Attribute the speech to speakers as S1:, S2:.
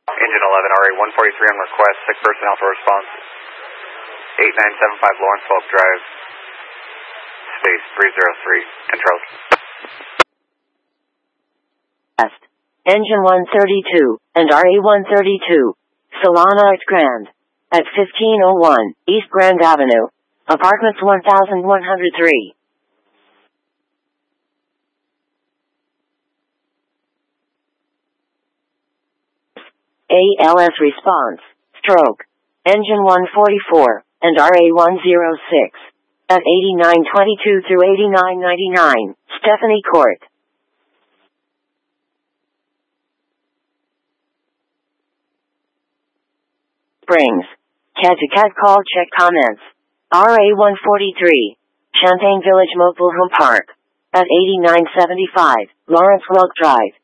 S1: Engine 11, RA 143 on request, 6 personnel for response. 8975 Lawrence Welk Drive, space 303, controls.
S2: West. Engine 132, and RA 132, Solana at Grand, at 1501, East Grand Avenue, Apartments 1103. ALS response, stroke, Engine 144, and RA 106, at 8922 through 8999, Stephanie Court. Springs. Cat to cat call check comments. RA 143, Champaign Village Mobile Home Park, at 8975, Lawrence Welk Drive.